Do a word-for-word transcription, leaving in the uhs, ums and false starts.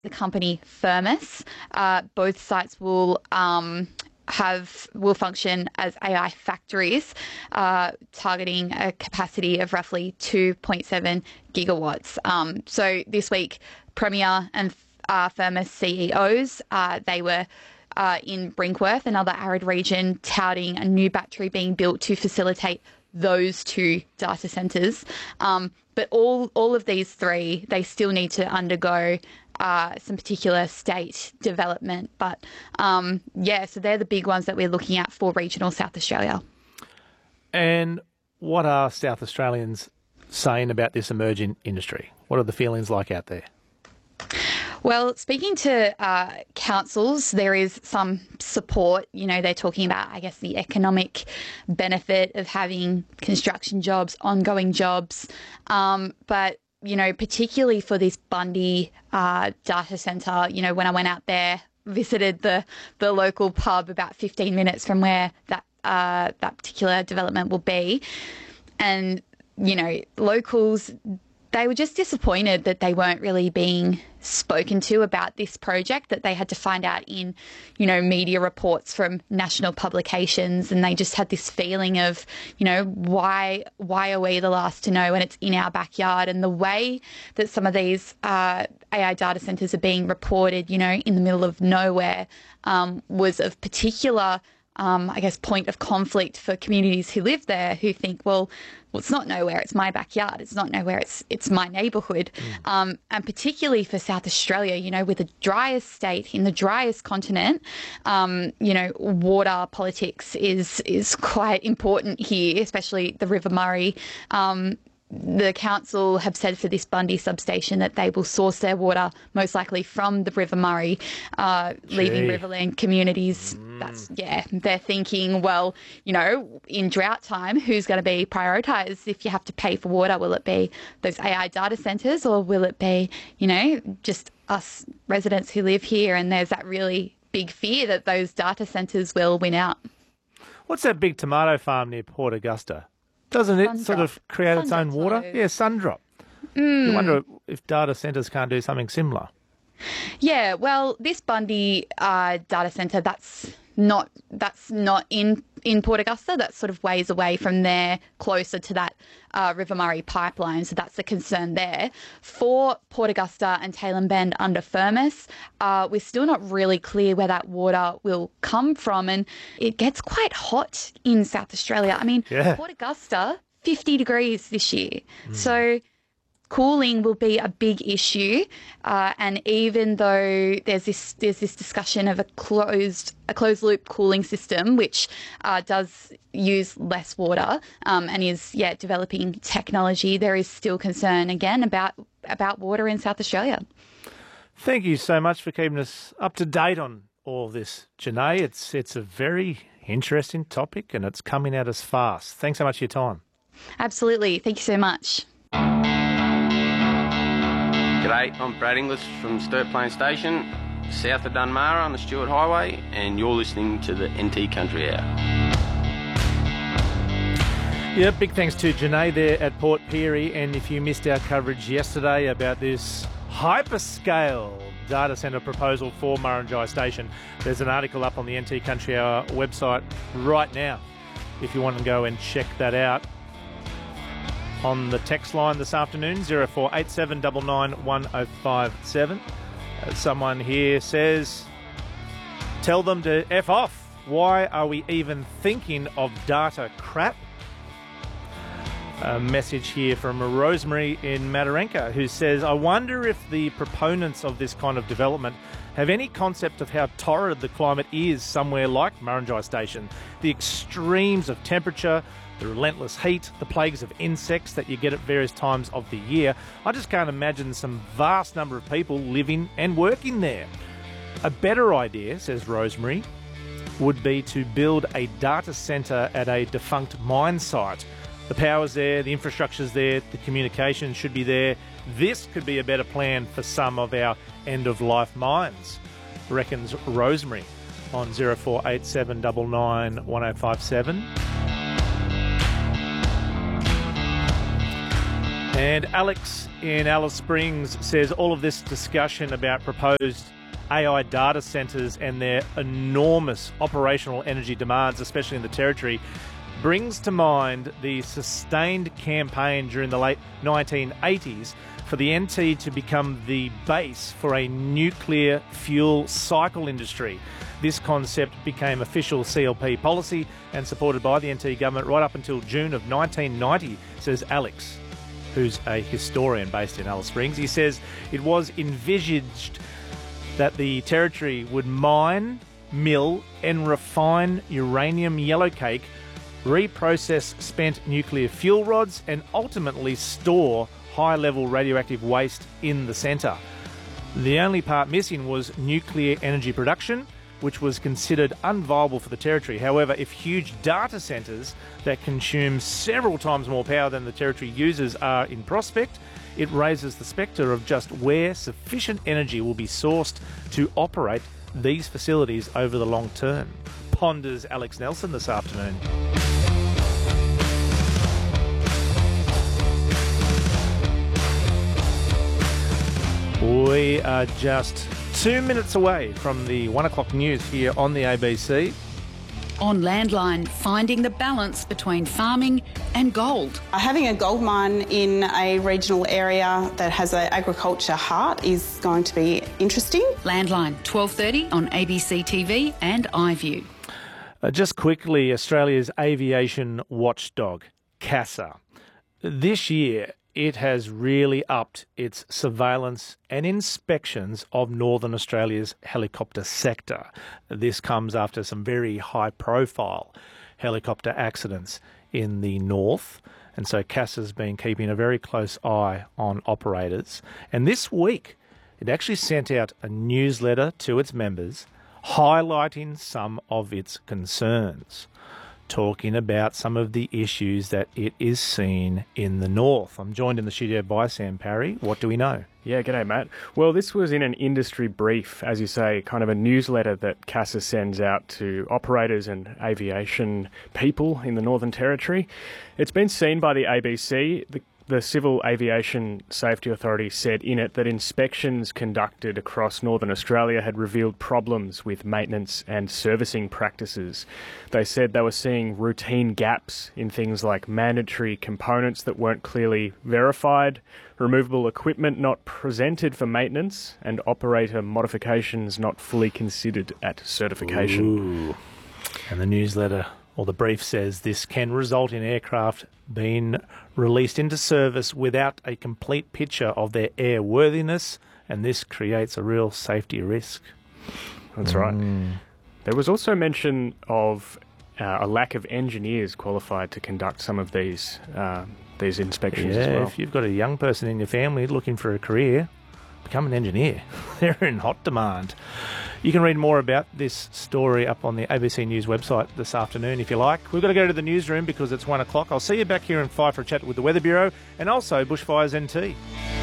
the company Firmus. Uh, both sites will um, have will function as A I factories, uh, targeting a capacity of roughly two point seven gigawatts. Um, so this week, Premier and uh, Firmus C E Os, uh, they were uh, in Brinkworth, another arid region, touting a new battery being built to facilitate those two data centres. Um, but all all of these three, they still need to undergo uh, some particular state development. But um, yeah, so they're the big ones that we're looking at for regional South Australia. And what are South Australians saying about this emerging industry? What are the feelings like out there? Well, speaking to uh, councils, there is some support. You know, they're talking about, I guess, the economic benefit of having construction jobs, ongoing jobs. Um, but, you know, particularly for this Bundy uh, data centre, you know, when I went out there, visited the, the local pub about fifteen minutes from where that uh, that particular development will be. And, you know, locals, they were just disappointed that they weren't really being spoken to about this project, that they had to find out in, you know, media reports from national publications. And they just had this feeling of, you know, why why are we the last to know when it's in our backyard? And the way that some of these uh, A I data centres are being reported, you know, in the middle of nowhere, um, was of particular Um, I guess, point of conflict for communities who live there, who think, well, well, it's not nowhere, it's my backyard, it's not nowhere, it's it's my neighbourhood. Mm. Um, and particularly for South Australia, you know, with the driest state in the driest continent, um, you know, water politics is is quite important here, especially the River Murray. Um, The council have said for this Bundy substation that they will source their water most likely from the River Murray, uh, leaving Riverland communities. Mm. That's, yeah, they're thinking, well, you know, in drought time, who's going to be prioritised if you have to pay for water? Will it be those A I data centres, or will it be, you know, just us residents who live here? And there's that really big fear that those data centres will win out. What's that big tomato farm near Port Augusta? Doesn't it Sundrop. sort of create its own water? Sundrop. Yeah, Sundrop. Mm. You wonder if data centres can't do something similar. Yeah, well, this Bundy uh, data centre, that's not that's not in in Port Augusta. That's sort of ways away from there, closer to that uh, River Murray pipeline. So that's a concern there. For Port Augusta and Tailem Bend under Firmus, uh, we're still not really clear where that water will come from, and it gets quite hot in South Australia. I mean, yeah. Port Augusta, fifty degrees this year. Mm. So cooling will be a big issue, uh, and even though there's this there's this discussion of a closed a closed loop cooling system, which uh, does use less water um, and is yeah developing technology, there is still concern again about about water in South Australia. Thank you so much for keeping us up to date on all this, Janae. It's it's a very interesting topic, and it's coming at us fast. Thanks so much for your time. Absolutely, thank you so much. G'day, I'm Brad Inglis from Sturt Plain Station, south of Dunmara on the Stuart Highway, and you're listening to the N T Country Hour. Yeah, big thanks to Janae there at Port Pirie, and if you missed our coverage yesterday about this hyperscale data centre proposal for Murrinjai Station, there's an article up on the N T Country Hour website right now if you want to go and check that out. On the text line this afternoon, zero four eight seven nine nine one oh five seven. Uh, someone here says, tell them to F off. Why are we even thinking of data crap? A message here from Rosemary in Mataranka, who says, I wonder if the proponents of this kind of development have any concept of how torrid the climate is somewhere like Murrinjai Station. The extremes of temperature, the relentless heat, the plagues of insects that you get at various times of the year. I just can't imagine some vast number of people living and working there. A better idea, says Rosemary, would be to build a data centre at a defunct mine site. The power's there, the infrastructure's there, the communication should be there. This could be a better plan for some of our end-of-life mines, reckons Rosemary on zero four eight seven nine nine one oh five seven. And Alex in Alice Springs says all of this discussion about proposed A I data centres and their enormous operational energy demands, especially in the Territory, brings to mind the sustained campaign during the late nineteen eighties for the N T to become the base for a nuclear fuel cycle industry. This concept became official C L P policy and supported by the N T government right up until June of nineteen ninety, says Alex, who's a historian based in Alice Springs. He says it was envisaged that the Territory would mine, mill and refine uranium yellowcake, reprocess spent nuclear fuel rods and ultimately store high-level radioactive waste in the centre. The only part missing was nuclear energy production, which was considered unviable for the Territory. However, if huge data centres that consume several times more power than the Territory uses are in prospect, it raises the spectre of just where sufficient energy will be sourced to operate these facilities over the long term. Ponders Alex Nelson this afternoon. We are just two minutes away from the one o'clock news here on the A B C. On Landline, finding the balance between farming and gold. Having a gold mine in a regional area that has an agriculture heart is going to be interesting. Landline, twelve thirty on A B C T V and iView. Uh, just quickly, Australia's aviation watchdog, CASA. This year, it has really upped its surveillance and inspections of Northern Australia's helicopter sector. This comes after some very high-profile helicopter accidents in the north, and so CASA's been keeping a very close eye on operators. And this week, it actually sent out a newsletter to its members highlighting some of its concerns, talking about some of the issues that it is seeing in the north. I'm joined in the studio by Sam Parry. What do we know? Yeah, g'day, Matt. Well, this was in an industry brief, as you say, kind of a newsletter that CASA sends out to operators and aviation people in the Northern Territory. It's been seen by the A B C. The The Civil Aviation Safety Authority said in it that inspections conducted across Northern Australia had revealed problems with maintenance and servicing practices. They said they were seeing routine gaps in things like mandatory components that weren't clearly verified, removable equipment not presented for maintenance, and operator modifications not fully considered at certification. Ooh. And the newsletter, or the brief, says this can result in aircraft being released into service without a complete picture of their airworthiness, and this creates a real safety risk. That's right. Mm. There was also mention of uh, a lack of engineers qualified to conduct some of these uh, these inspections yeah, as well. If you've got a young person in your family looking for a career, become an engineer. They're in hot demand. You can read more about this story up on the A B C News website this afternoon if you like. We've got to go to the newsroom because it's one o'clock. I'll see you back here in five for a chat with the Weather Bureau and also Bushfires N T.